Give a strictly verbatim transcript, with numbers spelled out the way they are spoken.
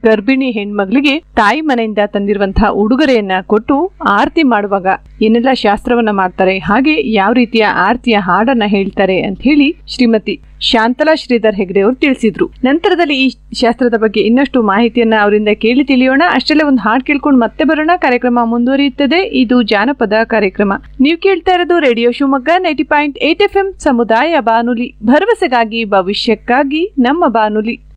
ಗರ್ಭಿಣಿ ಹೆಣ್ಮಗಳಿಗೆ ತಾಯಿ ಮನೆಯಿಂದ ತಂದಿರುವಂತಹ ಉಡುಗೊರೆಯನ್ನ ಕೊಟ್ಟು ಆರತಿ ಮಾಡುವಾಗ ಏನೆಲ್ಲ ಶಾಸ್ತ್ರವನ್ನ ಮಾಡ್ತಾರೆ, ಹಾಗೆ ಯಾವ ರೀತಿಯ ಆರತಿಯ ಹಾಡನ್ನ ಹೇಳ್ತಾರೆ ಅಂತ ಹೇಳಿ ಶ್ರೀಮತಿ ಶಾಂತಲಾ ಶ್ರೀಧರ್ ಹೆಗ್ಡೆ ಅವರು ತಿಳಿಸಿದ್ರು. ನಂತರದಲ್ಲಿ ಈ ಶಾಸ್ತ್ರದ ಬಗ್ಗೆ ಇನ್ನಷ್ಟು ಮಾಹಿತಿಯನ್ನ ಅವರಿಂದ ಕೇಳಿ ತಿಳಿಯೋಣ. ಅಷ್ಟೆಲ್ಲ ಒಂದು ಹಾಡು ಕೇಳ್ಕೊಂಡು ಮತ್ತೆ ಬರೋಣ. ಕಾರ್ಯಕ್ರಮ ಮುಂದುವರಿಯುತ್ತದೆ. ಇದು ಜಾನಪದ ಕಾರ್ಯಕ್ರಮ. ನೀವು ಕೇಳ್ತಾ ಇರೋದು radio Shivamogga ninety point eight F M ಸಮುದಾಯ ಬಾನುಲಿ, ಭರವಸೆಗಾಗಿ ಭವಿಷ್ಯಕ್ಕಾಗಿ ನಮ್ಮ ಬಾನುಲಿ.